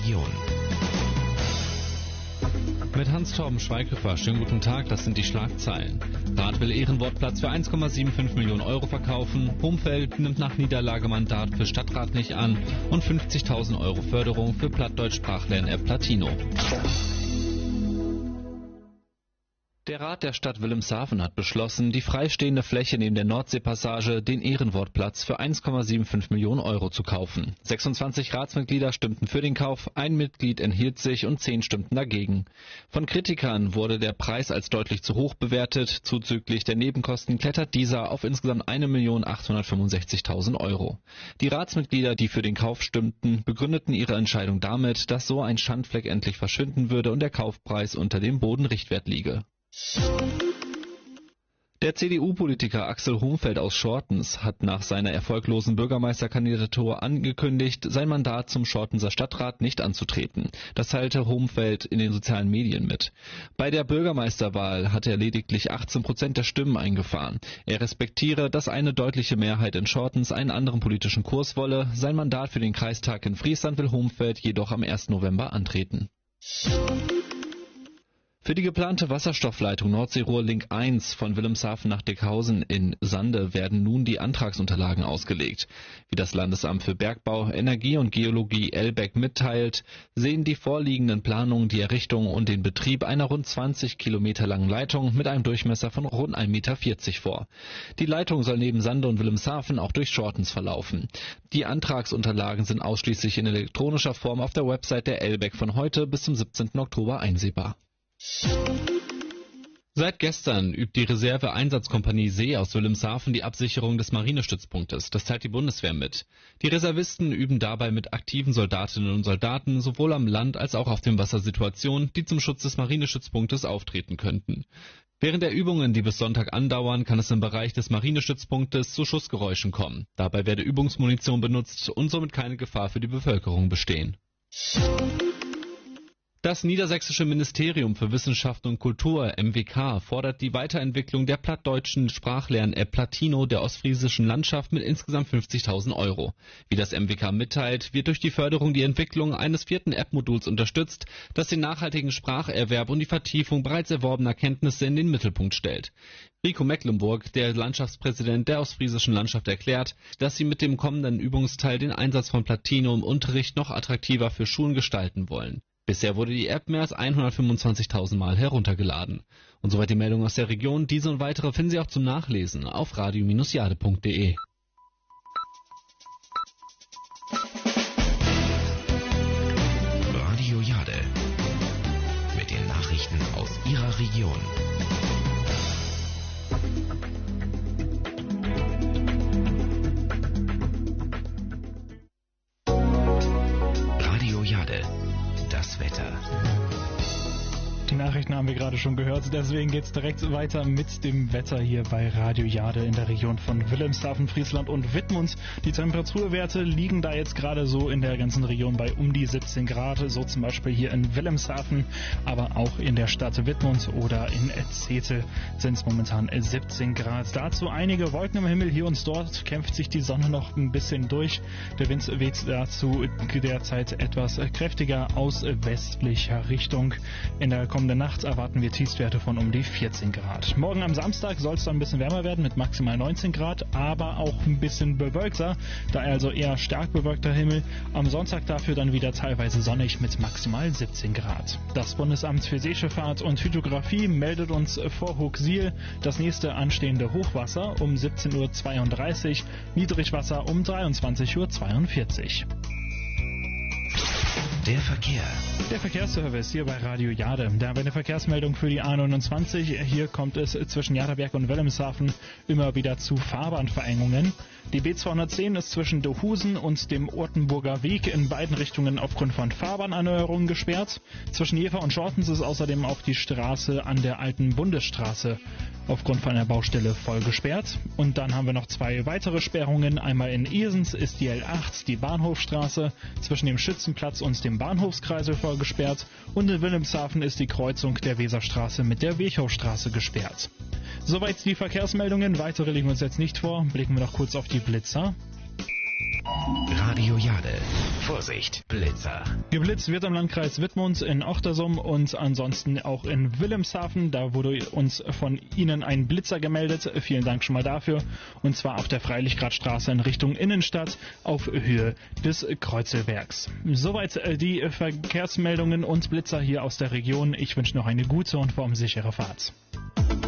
Region. Mit Hans-Torben Schweighöfer, schönen guten Tag, das sind die Schlagzeilen. Rath will Ehrenwortplatz für 1,75 Millionen Euro verkaufen, Homfeld nimmt nach Niederlage Mandat für Stadtrat nicht an und 50.000 Euro Förderung für Plattdeutsch-Sprachlern-App Platino. Der Rat der Stadt Wilhelmshaven hat beschlossen, die freistehende Fläche neben der Nordseepassage, den Ehrenwortplatz, für 1,75 Millionen Euro zu kaufen. 26 Ratsmitglieder stimmten für den Kauf, ein Mitglied enthielt sich und 10 stimmten dagegen. Von Kritikern wurde der Preis als deutlich zu hoch bewertet. Zuzüglich der Nebenkosten klettert dieser auf insgesamt 1.865.000 Euro. Die Ratsmitglieder, die für den Kauf stimmten, begründeten ihre Entscheidung damit, dass so ein Schandfleck endlich verschwinden würde und der Kaufpreis unter dem Bodenrichtwert liege. Der CDU-Politiker Axel Homfeld aus Schortens hat nach seiner erfolglosen Bürgermeisterkandidatur angekündigt, sein Mandat zum Schortenser Stadtrat nicht anzutreten. Das teilte Homfeld in den sozialen Medien mit. Bei der Bürgermeisterwahl hat er lediglich 18% der Stimmen eingefahren. Er respektiere, dass eine deutliche Mehrheit in Schortens einen anderen politischen Kurs wolle. Sein Mandat für den Kreistag in Friesland will Homfeld jedoch am 1. November antreten. Für die geplante Wasserstoffleitung Nordseerohr Link 1 von Wilhelmshaven nach Dickhausen in Sande werden nun die Antragsunterlagen ausgelegt. Wie das Landesamt für Bergbau, Energie und Geologie Elbeck mitteilt, sehen die vorliegenden Planungen die Errichtung und den Betrieb einer rund 20 Kilometer langen Leitung mit einem Durchmesser von rund 1,40 Meter vor. Die Leitung soll neben Sande und Wilhelmshaven auch durch Schortens verlaufen. Die Antragsunterlagen sind ausschließlich in elektronischer Form auf der Website der Elbeck von heute bis zum 17. Oktober einsehbar. Seit gestern übt die Reserve-Einsatzkompanie See aus Wilhelmshaven die Absicherung des Marinestützpunktes. Das teilt die Bundeswehr mit. Die Reservisten üben dabei mit aktiven Soldatinnen und Soldaten sowohl am Land als auch auf dem Wasser Situationen, die zum Schutz des Marinestützpunktes auftreten könnten. Während der Übungen, die bis Sonntag andauern, kann es im Bereich des Marinestützpunktes zu Schussgeräuschen kommen. Dabei werde Übungsmunition benutzt und somit keine Gefahr für die Bevölkerung bestehen. Das Niedersächsische Ministerium für Wissenschaft und Kultur, MWK, fordert die Weiterentwicklung der plattdeutschen Sprachlern-App Platino der ostfriesischen Landschaft mit insgesamt 50.000 Euro. Wie das MWK mitteilt, wird durch die Förderung die Entwicklung eines 4. App-Moduls unterstützt, das den nachhaltigen Spracherwerb und die Vertiefung bereits erworbener Kenntnisse in den Mittelpunkt stellt. Rico Mecklenburg, der Landschaftspräsident der ostfriesischen Landschaft, erklärt, dass sie mit dem kommenden Übungsteil den Einsatz von Platino im Unterricht noch attraktiver für Schulen gestalten wollen. Bisher wurde die App mehr als 125.000 Mal heruntergeladen. Und soweit die Meldung aus der Region. Diese und weitere finden Sie auch zum Nachlesen auf radio-jade.de. Radio Jade. Mit den Nachrichten aus Ihrer Region. Radio Jade. Das Wetter. Die Nachrichten haben wir gerade schon gehört, deswegen geht's direkt weiter mit dem Wetter hier bei Radio Jade in der Region von Wilhelmshaven, Friesland und Wittmund. Die Temperaturwerte liegen da jetzt gerade so in der ganzen Region bei um die 17 Grad, so zum Beispiel hier in Wilhelmshaven, aber auch in der Stadt Wittmund oder in Zetel sind es momentan 17 Grad. Dazu einige Wolken im Himmel, hier und dort kämpft sich die Sonne noch ein bisschen durch. Der Wind weht dazu derzeit etwas kräftiger aus westlicher Richtung. In der kommenden Nacht erwarten wir Tiefstwerte von um die 14 Grad. Morgen am Samstag soll es dann ein bisschen wärmer werden mit maximal 19 Grad, aber auch ein bisschen bewölkter, daher also eher stark bewölkter Himmel. Am Sonntag dafür dann wieder teilweise sonnig mit maximal 17 Grad. Das Bundesamt für Seeschifffahrt und Hydrographie meldet uns vor Hochsiel das nächste anstehende Hochwasser um 17.32 Uhr, Niedrigwasser um 23.42 Uhr. Der Verkehr. Der Verkehrsservice hier bei Radio Jade. Da haben wir eine Verkehrsmeldung für die A29. Hier kommt es zwischen Jaderberg und Wilhelmshaven immer wieder zu Fahrbahnverengungen. Die B210 ist zwischen Dohusen und dem Ortenburger Weg in beiden Richtungen aufgrund von Fahrbahnerneuerungen gesperrt. Zwischen Jever und Schortens ist außerdem auch die Straße an der alten Bundesstraße aufgrund von einer Baustelle voll gesperrt. Und dann haben wir noch 2 weitere Sperrungen. Einmal in Esens ist die L8, die Bahnhofstraße, zwischen dem Schützenplatz und dem Bahnhofskreisel voll gesperrt. Und in Wilhelmshaven ist die Kreuzung der Weserstraße mit der Wechaustraße gesperrt. Soweit die Verkehrsmeldungen. Weitere legen wir uns jetzt nicht vor. Blicken wir noch kurz auf die Blitzer. Radio Jade. Vorsicht, Blitzer. Geblitzt wird im Landkreis Wittmund, in Ochtersum und ansonsten auch in Wilhelmshaven. Da wurde uns von Ihnen ein Blitzer gemeldet. Vielen Dank schon mal dafür. Und zwar auf der Freilichgradstraße in Richtung Innenstadt auf Höhe des Kreuzelwerks. Soweit die Verkehrsmeldungen und Blitzer hier aus der Region. Ich wünsche noch eine gute und vor allem sichere Fahrt.